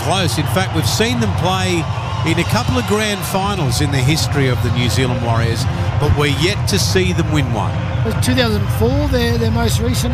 close. In fact, we've seen them play in a couple of grand finals in the history of the New Zealand Warriors, but we're yet to see them win one. It was 2004, their most recent.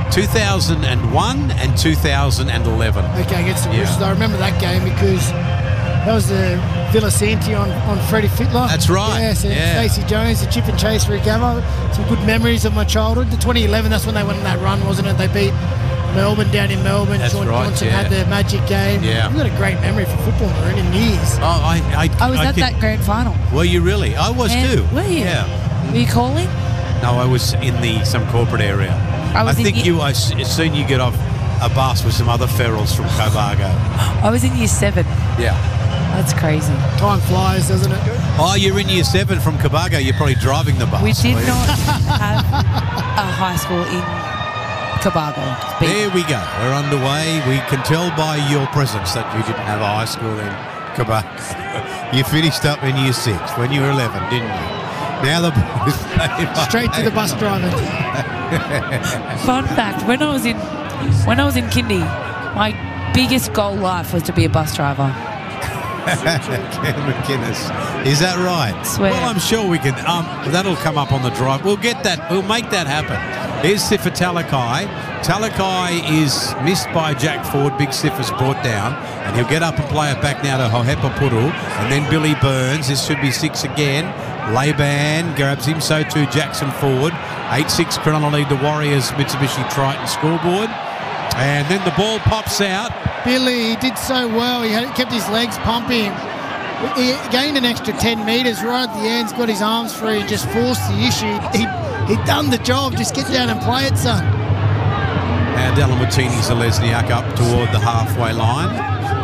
2001 and 2011. Okay, against the Roosters. I remember that game because that was the Villasanti on Freddie Fittler. That's right. Yes, Stacey Jones, the chip and chase for Gamo. Some good memories of my childhood. The 2011, that's when they went on that run, wasn't it? They beat Melbourne down in Melbourne. That's Sean right, Johnson had the magic game. Yeah. I've got a great memory for football, Maroon, in years. Oh, I was at that grand final. Were you really? I was too. Were you? Yeah. Were you calling? No, I was in some corporate area. I think I seen you get off a bus with some other ferals from Cobargo. I was in year 7. Yeah. That's crazy. Time flies, doesn't it? Oh, you're in year 7 from Cobargo. You're probably driving the bus. We did not have a high school in Cobargo. There we go. We're underway. We can tell by your presence that you didn't have a high school in Cobargo. You finished up in year 6 when you were 11, didn't you? Now the boys play straight to the bus driver. Fun fact: when I was in kindy, my biggest goal in life was to be a bus driver. Ken McInnes. Is that right? Swear. Well, I'm sure we can. That'll come up on the drive. We'll get that. We'll make that happen. Here's Sifa Talakai. Talakai is missed by Jack Ford. Big Sifa's brought down. And he'll get up and play it back now to Hohepa Puru. And then Billy Burns. This should be 6 again. Laban grabs him. So too Jackson Ford. 8-6 Cronulla lead the Warriors. Mitsubishi Triton scoreboard. And then the ball pops out. Billy, he did so well. He kept his legs pumping. He gained an extra 10 metres right at the end. He's got his arms free and just forced the issue. He'd done the job. Just get down and play it, son. Now Delamartini-Zalesniak up toward the halfway line.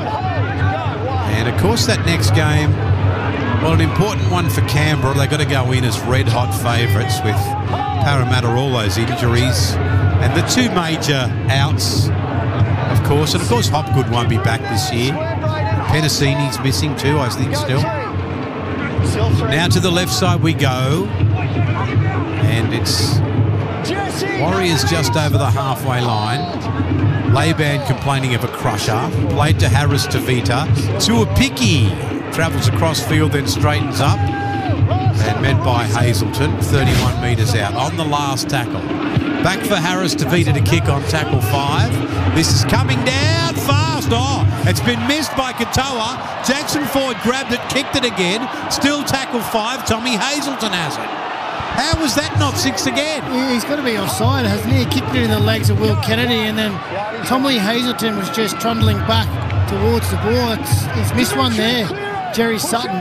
And, of course, that next game, well, an important one for Canberra. They've got to go in as red-hot favourites with Parramatta, all those injuries. And the two major outs, of course. And, of course, Hopgood won't be back this year. Penasini's missing too, I think, still. Now to the left side we go. And it's Warriors just over the halfway line. Laban complaining of a crusher. Played to Harris Tavita. Tuapiki travels across field, then straightens up. And met by Hazelton, 31 metres out on the last tackle. Back for Harris Tavita to kick on tackle 5. This is coming down fast. Oh, it's been missed by Katoa. Jackson Ford grabbed it, kicked it again. Still tackle 5. Tommy Hazelton has it. How was that not 6 again? He's got to be offside, hasn't he? He kicked it in the legs of Will Kennedy, and then Tommy Hazelton was just trundling back towards the ball. He's missed one there. Jerry Sutton.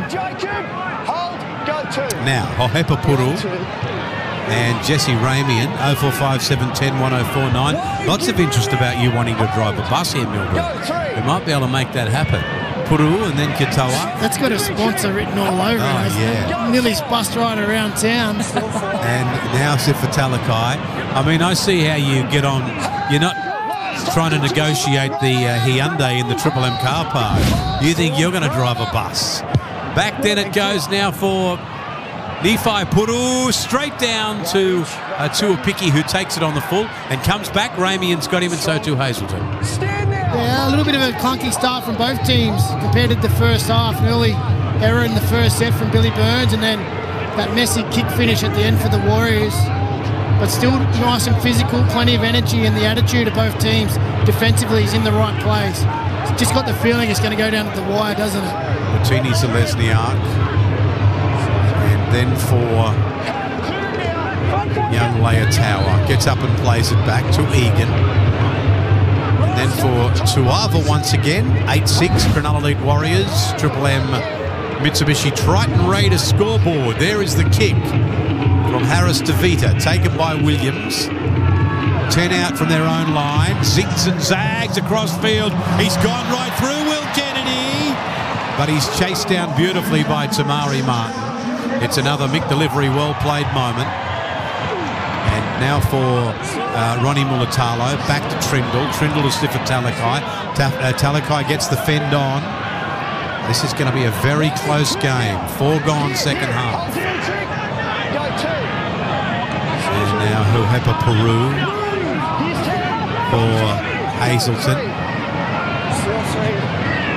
Now, Hohepa Puru and Jesse Ramian, 0457101049. Lots of interest about you wanting to drive a bus here, Mildred. We might be able to make that happen. Puru and then Katoa. That's got a sponsor written all over it, hasn't it? Nilly's bus ride around town. And now Sifa Talakai. I mean, I see how you get on. You're not trying to negotiate the Hyundai in the Triple M car park. You think you're going to drive a bus. Back then it goes now for Nephi Puru, straight down to Tuapiki, who takes it on the full and comes back. Ramian's got him, and so too Hazelton. Yeah, a little bit of a clunky start from both teams compared to the first half. An early error in the first set from Billy Burns, and then that messy kick finish at the end for the Warriors. But still nice and physical, plenty of energy, and the attitude of both teams defensively is in the right place. It's just got the feeling it's going to go down to the wire, doesn't it? Martini-Zalesniak. And then for young Leia Tower. Gets up and plays it back to Egan. And then for Tuava once again. 8-6 Cronulla lead Warriors. Triple M Mitsubishi Triton Raiders scoreboard. There is the kick from Harris Tavita, taken by Williams. 10 out from their own line. Zigs and zags across field. He's gone right through Will Kennedy. But he's chased down beautifully by Tamari Martin. It's another Mick delivery, well-played moment. And now for Ronnie Mulatalo. Back to Trindle. Trindle to Sifa Talakai. Talakai gets the fend on. This is going to be a very close game. 4 gone second half. And now Hohepa Puru for Hazelton.